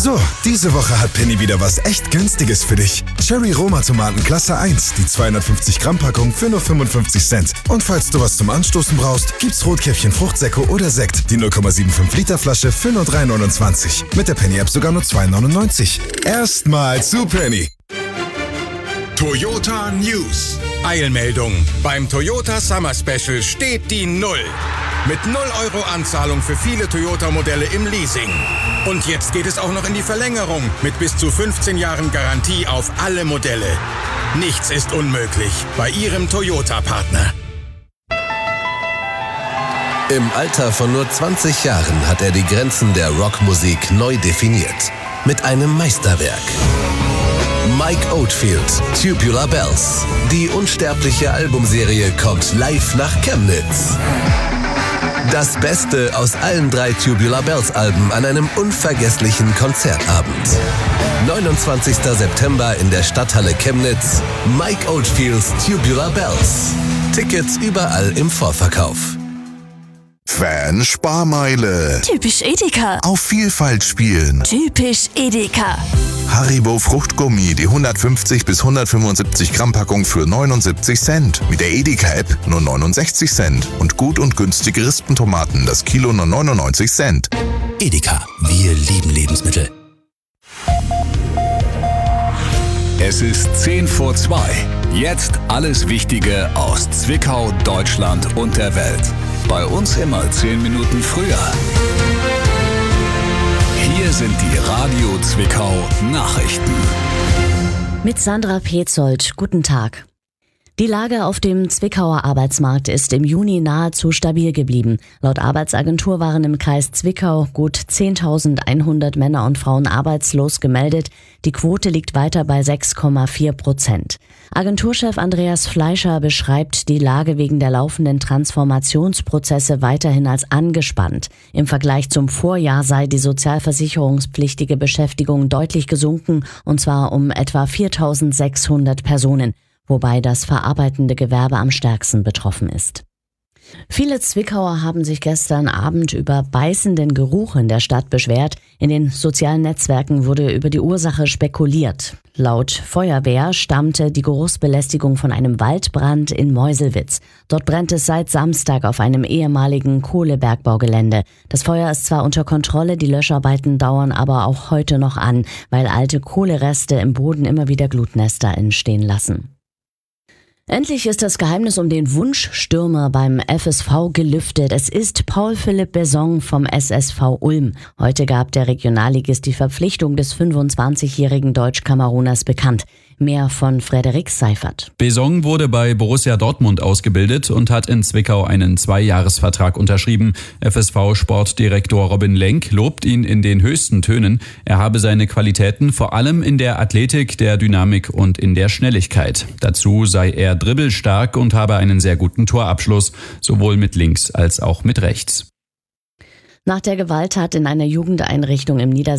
So, diese Woche hat Penny wieder was echt Günstiges für dich. Cherry Roma Tomaten Klasse 1, die 250 Gramm Packung für nur 55 Cent. Und falls du was zum Anstoßen brauchst, gibt's Rotkäppchen Fruchtsäcke oder Sekt, die 0,75 Liter Flasche für nur 3,29. Mit der Penny App sogar nur 2,99. Erstmal zu Penny. Toyota News. Eilmeldung. Beim Toyota Summer Special steht die Null. Mit 0 Euro Anzahlung für viele Toyota-Modelle im Leasing. Und jetzt geht es auch noch in die Verlängerung mit bis zu 15 Jahren Garantie auf alle Modelle. Nichts ist unmöglich bei Ihrem Toyota-Partner. Im Alter von nur 20 Jahren hat er die Grenzen der Rockmusik neu definiert. Mit einem Meisterwerk. Mike Oldfield, Tubular Bells. Die unsterbliche Albumserie kommt live nach Chemnitz. Das Beste aus allen 3 Tubular Bells Alben an einem unvergesslichen Konzertabend. 29. September in der Stadthalle Chemnitz. Mike Oldfields Tubular Bells. Tickets überall im Vorverkauf. Fan-Sparmeile. Typisch Edeka. Auf Vielfalt spielen. Typisch Edeka. Haribo Fruchtgummi, die 150 bis 175 Gramm Packung für 79 Cent. Mit der Edeka-App nur 69 Cent. Und gut und günstige Rispentomaten, das Kilo nur 99 Cent. Edeka, wir lieben Lebensmittel. Es ist 2:10. Jetzt alles Wichtige aus Zwickau, Deutschland und der Welt. Bei uns immer 10 Minuten früher. Hier sind die Radio Zwickau Nachrichten. Mit Sandra Petzold. Guten Tag. Die Lage auf dem Zwickauer Arbeitsmarkt ist im Juni nahezu stabil geblieben. Laut Arbeitsagentur waren im Kreis Zwickau gut 10.100 Männer und Frauen arbeitslos gemeldet. Die Quote liegt weiter bei 6,4%. Agenturchef Andreas Fleischer beschreibt die Lage wegen der laufenden Transformationsprozesse weiterhin als angespannt. Im Vergleich zum Vorjahr sei die sozialversicherungspflichtige Beschäftigung deutlich gesunken, und zwar um etwa 4.600 Personen. Wobei das verarbeitende Gewerbe am stärksten betroffen ist. Viele Zwickauer haben sich gestern Abend über beißenden Geruch in der Stadt beschwert. In den sozialen Netzwerken wurde über die Ursache spekuliert. Laut Feuerwehr stammte die Geruchsbelästigung von einem Waldbrand in Meuselwitz. Dort brennt es seit Samstag auf einem ehemaligen Kohlebergbaugelände. Das Feuer ist zwar unter Kontrolle, die Löscharbeiten dauern aber auch heute noch an, weil alte Kohlereste im Boden immer wieder Glutnester entstehen lassen. Endlich ist das Geheimnis um den Wunschstürmer beim FSV gelüftet. Es ist Paul-Philipp Besson vom SSV Ulm. Heute gab der Regionalligist die Verpflichtung des 25-jährigen Deutsch-Kameruners bekannt. Mehr von Frederik Seifert. Besson wurde bei Borussia Dortmund ausgebildet und hat in Zwickau einen 2-Jahres-Vertrag unterschrieben. FSV-Sportdirektor Robin Lenk lobt ihn in den höchsten Tönen. Er habe seine Qualitäten vor allem in der Athletik, der Dynamik und in der Schnelligkeit. Dazu sei er dribbelstark und habe einen sehr guten Torabschluss, sowohl mit links als auch mit rechts. Nach der Gewalttat in einer Jugendeinrichtung im